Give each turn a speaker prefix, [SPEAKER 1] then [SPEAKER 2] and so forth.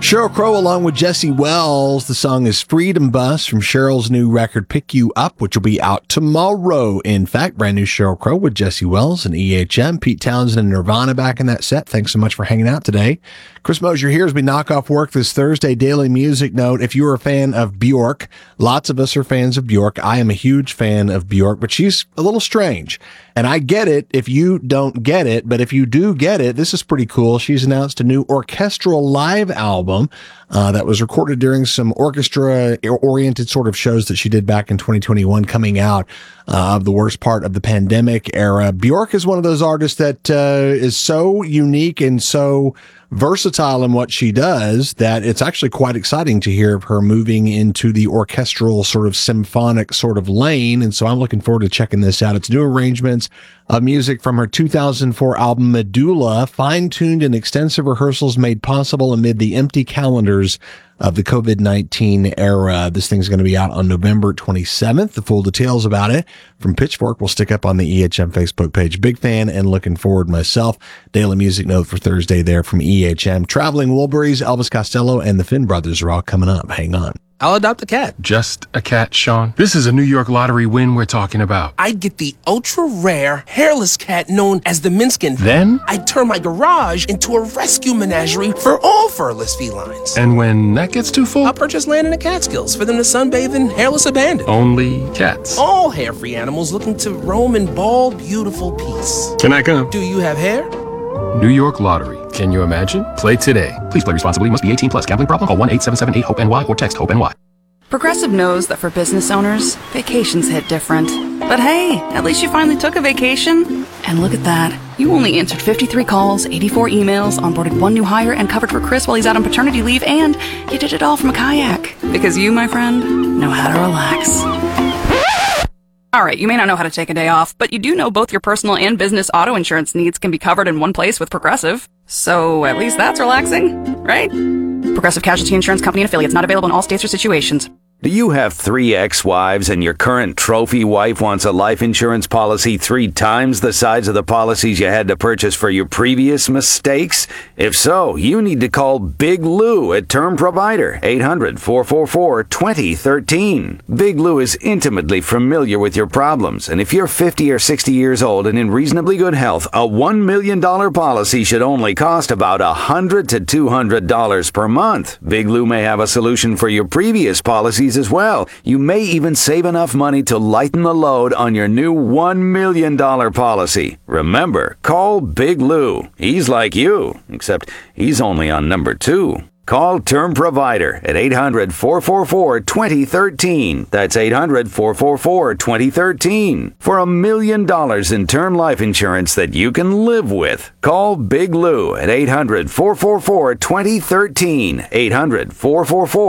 [SPEAKER 1] Sheryl Crow along with Jesse Wells. The song is Freedom Bus from Cheryl's new record Pick You Up, which will be out tomorrow. In fact, brand new Sheryl Crow with Jesse Wells and EHM. Pete Townsend and Nirvana back in that set. Thanks so much for hanging out today. Chris Mosier here as we knock off work this Thursday. Daily music note. If you're a fan of Bjork, lots of us are fans of Bjork. I am a huge fan of Bjork, but she's a little strange. And I get it if you don't get it, but if you do get it, this is pretty cool. She's announced a new orchestral live album that was recorded during some orchestra-oriented sort of shows that she did back in 2021 coming out of the worst part of the pandemic era. Bjork is one of those artists that is so unique and so versatile in what she does that it's actually quite exciting to hear of her moving into the orchestral sort of symphonic sort of lane. And so I'm looking forward to checking this out. It's new arrangements of music from her 2004 album Medulla, fine-tuned and extensive rehearsals made possible amid the empty calendars of the COVID-19 era. This thing's going to be out on November 27th. The full details about it from Pitchfork will stick up on the EHM Facebook page. Big fan and looking forward myself. Daily music note for Thursday there from EHM. Traveling Wilburys, Elvis Costello, and the Finn Brothers are all coming up. Hang on.
[SPEAKER 2] I'll adopt a cat.
[SPEAKER 3] Just a cat, Sean? This is a New York lottery win we're talking about.
[SPEAKER 2] I'd get the ultra-rare, hairless cat known as the Minskin.
[SPEAKER 3] Then?
[SPEAKER 2] I'd turn my garage into a rescue menagerie for all furless felines.
[SPEAKER 3] And when that gets too full?
[SPEAKER 2] I'll purchase land in the Catskills for them to sunbathe in hairless abandon.
[SPEAKER 3] Only cats.
[SPEAKER 2] All hair-free animals looking to roam in bald, beautiful peace.
[SPEAKER 3] Can I come?
[SPEAKER 2] Do you have hair?
[SPEAKER 3] New York Lottery. Can you imagine? Play today. Please play responsibly. Must be 18 plus. Gambling problem? Call 1-877-8-HOPE-NY or text HOPE-NY.
[SPEAKER 4] Progressive knows that for business owners, vacations hit different. But hey, at least you finally took a vacation. And look at that. You only answered 53 calls, 84 emails, onboarded one new hire, and covered for Chris while he's out on paternity leave, and you did it all from a kayak. Because you, my friend, know how to relax. Alright, you may not know how to take a day off, but you do know both your personal and business auto insurance needs can be covered in one place with Progressive. So at least that's relaxing, right? Progressive Casualty Insurance Company and Affiliates, not available in all states or situations.
[SPEAKER 5] Do you have 3 ex-wives and your current trophy wife wants a life insurance policy 3 times the size of the policies you had to purchase for your previous mistakes? If so, you need to call Big Lou at Term Provider, 800-444-2013. Big Lou is intimately familiar with your problems, and if you're 50 or 60 years old and in reasonably good health, a $1 million policy should only cost about $100 to $200 per month. Big Lou may have a solution for your previous policies as well. You may even save enough money to lighten the load on your new $1 million policy. Remember, call Big Lou. He's like you, except he's only on number 2. Call Term Provider at 800-444-2013. That's 800-444-2013. For $1 million in term life insurance that you can live with. Call Big Lou at 800-444-2013. 800-444